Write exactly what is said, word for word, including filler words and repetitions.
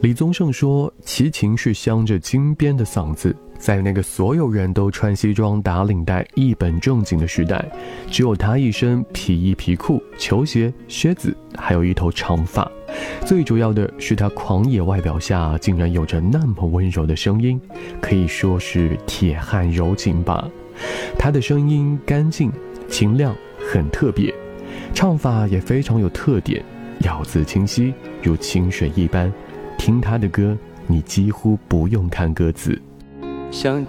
李宗盛说，齐秦是镶着金边的嗓子，在那个所有人都穿西装打领带一本正经的时代，只有他一身皮衣皮裤、球鞋、靴子，还有一头长发。最主要的是他狂野外表下竟然有着那么温柔的声音，可以说是铁汉柔情吧。他的声音干净清亮，很特别，唱法也非常有特点，咬字清晰，如清水一般。听他的歌，你几乎不用看歌词。 想